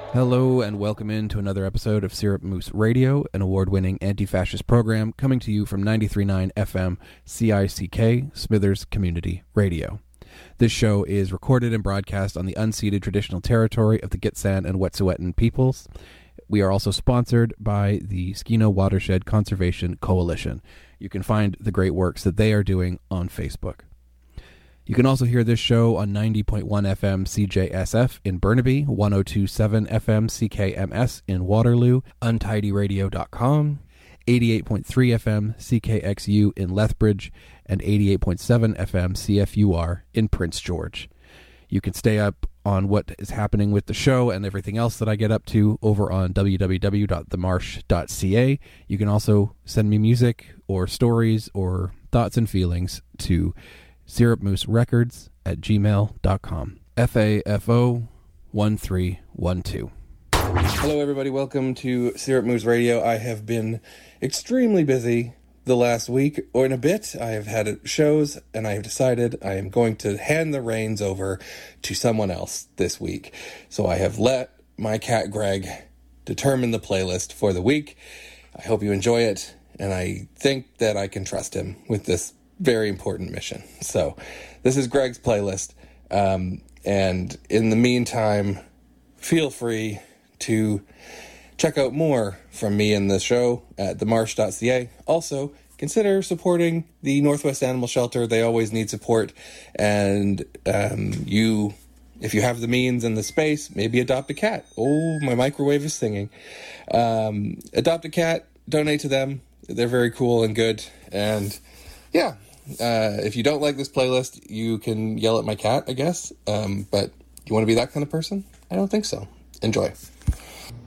Hello and welcome in to another episode of Syrup Moose Radio, an award-winning anti-fascist program coming to you from 93.9 FM CICK, Smithers Community Radio. This show is recorded and broadcast on the unceded traditional territory of the Gitxsan and Wet'suwet'en peoples. We are also sponsored by the Skeena Watershed Conservation Coalition. You can find the great works that they are doing on Facebook. You can also hear this show on 90.1 FM CJSF in Burnaby, 102.7 FM CKMS in Waterloo, untidyradio.com, 88.3 FM CKXU in Lethbridge, and 88.7 FM CFUR in Prince George. You can stay up on what is happening with the show and everything else that I get up to over on www.themarsh.ca. You can also send me music or stories or thoughts and feelings to syrupmooserecords@gmail.com. FAFO1312. Hello everybody, welcome to Syrup Moose Radio. I have been extremely busy the last week or in a bit. I have had shows and I have decided I am going to hand the reins over to someone else this week. So I have let my cat Greg determine the playlist for the week. I hope you enjoy it, and I think that I can trust him with this very important mission. So this is Greg's playlist, and in the meantime, feel free to check out more from me and the show at themarsh.ca. Also, consider supporting the Northwest Animal Shelter. They always need support, and if you have the means and the space, maybe adopt a cat. Oh, my microwave is singing. Adopt a cat, donate to them. They're very cool and good, and yeah. If you don't like this playlist, you can yell at my cat, I guess. But you want to be that kind of person? I don't think so. Enjoy.